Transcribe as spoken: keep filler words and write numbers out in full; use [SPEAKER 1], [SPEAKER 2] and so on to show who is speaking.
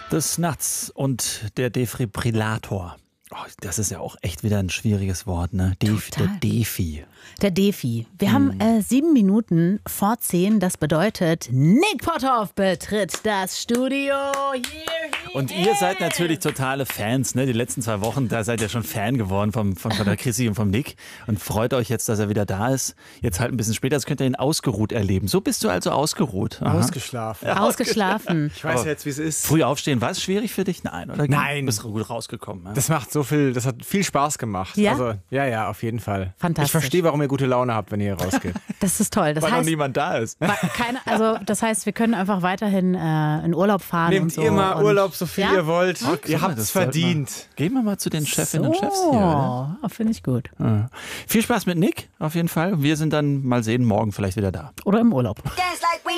[SPEAKER 1] Des Nachts und der Defibrillator. Oh, das ist ja auch echt wieder ein schwieriges Wort, ne? Def, der Defi.
[SPEAKER 2] Der Defi. Wir
[SPEAKER 1] hm.
[SPEAKER 2] haben äh, sieben Minuten vor zehn. Das bedeutet, Nick Potthoff betritt das Studio. Here he
[SPEAKER 1] Und ihr seid natürlich totale Fans, ne? Die letzten zwei Wochen, da seid ihr schon Fan geworden vom, von, von der Chrissy und vom Nick. Und freut euch jetzt, dass er wieder da ist. Jetzt halt ein bisschen später, das könnt ihr ihn ausgeruht erleben. So bist du also ausgeruht. Aha.
[SPEAKER 3] Ausgeschlafen.
[SPEAKER 2] Ja, ausgeschlafen.
[SPEAKER 3] Ich weiß jetzt, wie es ist.
[SPEAKER 1] Früh aufstehen, war es schwierig für dich? Nein, oder?
[SPEAKER 3] Nein.
[SPEAKER 1] Du bist gut rausgekommen. Ja?
[SPEAKER 3] Das macht so viel, das hat viel Spaß gemacht.
[SPEAKER 2] Ja?
[SPEAKER 3] Also, ja, ja, auf jeden Fall.
[SPEAKER 2] Fantastisch.
[SPEAKER 3] Ich verstehe, warum ihr gute Laune habt, wenn ihr hier rausgeht.
[SPEAKER 2] Das ist toll. Das
[SPEAKER 1] Weil noch
[SPEAKER 2] heißt,
[SPEAKER 1] niemand da ist.
[SPEAKER 2] keine, also, das heißt, wir können einfach weiterhin äh, in Urlaub fahren.
[SPEAKER 3] Nehmt
[SPEAKER 2] und so
[SPEAKER 3] ihr mal
[SPEAKER 2] und,
[SPEAKER 3] Urlaub, so viel
[SPEAKER 2] ja?
[SPEAKER 3] ihr wollt.
[SPEAKER 1] Okay,
[SPEAKER 3] ihr habt
[SPEAKER 1] das
[SPEAKER 3] es
[SPEAKER 1] sollten wir-
[SPEAKER 3] verdient.
[SPEAKER 1] Gehen wir mal zu den Chefinnen
[SPEAKER 2] so.
[SPEAKER 1] und Chefs hier, oder?
[SPEAKER 2] Oh, finde ich gut.
[SPEAKER 1] Ja. Viel Spaß mit Nick, auf jeden Fall. Wir sind dann mal sehen, morgen vielleicht wieder da.
[SPEAKER 2] Oder im Urlaub.
[SPEAKER 4] Dance like we